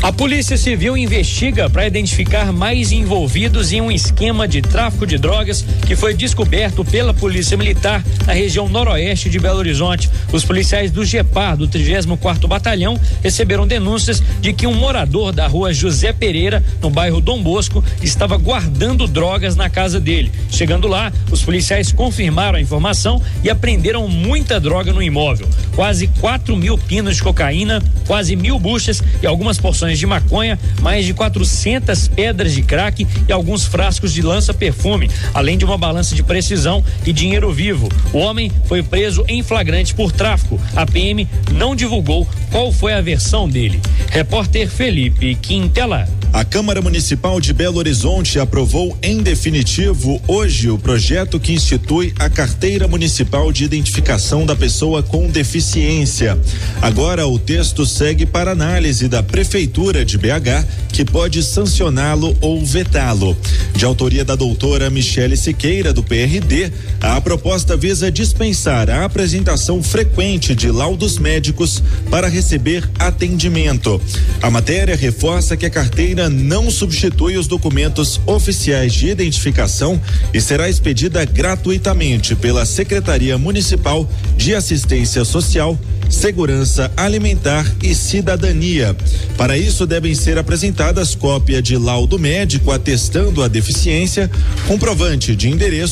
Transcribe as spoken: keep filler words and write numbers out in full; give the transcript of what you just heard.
A Polícia Civil investiga para identificar mais envolvidos em um esquema de tráfico de drogas que foi descoberto pela Polícia Militar na região noroeste de Belo Horizonte. Os policiais do GEPAR, do trigésimo quarto Batalhão, receberam denúncias de que um morador da rua José Pereira, no bairro Dom Bosco, estava guardando drogas na casa dele. Chegando lá, os policiais confirmaram a informação e apreenderam muita droga no imóvel. Quase quatro mil pinos de cocaína, quase mil buchas e algumas porções de maconha, mais de quatrocentas pedras de crack e alguns frascos de lança-perfume, além de uma balança de precisão e dinheiro vivo. O homem foi preso em flagrante por tráfico. A P M não divulgou qual foi a versão dele. Repórter Felipe Quintela. A Câmara Municipal de Belo Horizonte aprovou em definitivo hoje o projeto que institui a Carteira Municipal de Identificação da Pessoa com Deficiência. Agora o texto segue para análise da Prefeitura de B H, que pode sancioná-lo ou vetá-lo. De autoria da doutora Michele Siqueira, do P R D, a proposta visa dispensar a apresentação frequente de laudos médicos para receber atendimento. A matéria reforça que a carteira não substitui os documentos oficiais de identificação e será expedida gratuitamente pela Secretaria Municipal de Assistência Social, Segurança Alimentar e Cidadania. Para isso, devem ser apresentadas cópia de laudo médico atestando a deficiência, comprovante de endereço